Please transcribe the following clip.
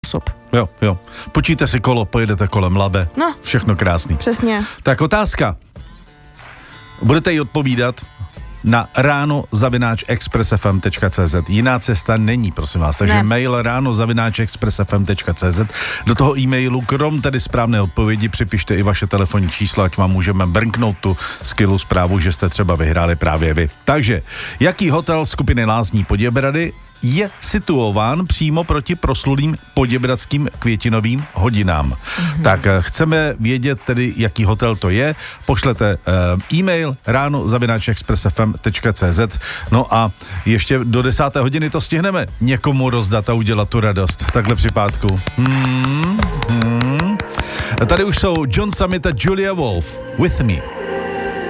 způsob. Jo. Počíte si kolo, pojedete kolem Labe. No. Všechno krásný. Přesně. Tak otázka. Budete jí odpovídat na ráno@expressfm.cz. Jiná cesta není, prosím vás. Takže mail ráno@expressfm.cz. Do toho e-mailu, krom tedy správné odpovědi, připište i vaše telefonní číslo, ať vám můžeme brnknout tu skillu zprávu, že jste třeba vyhráli právě vy. Takže, jaký hotel skupiny Lázní Poděbrady je situován přímo proti proslulým poděbradským květinovým hodinám? Tak chceme vědět tedy, jaký hotel to je. Pošlete e-mail ráno@expressfm.cz. No a ještě do 10. hodiny to stihneme někomu rozdat a udělat tu radost. Takhle při pátku. Tady už jsou John Summit a Julia Wolf. With Me.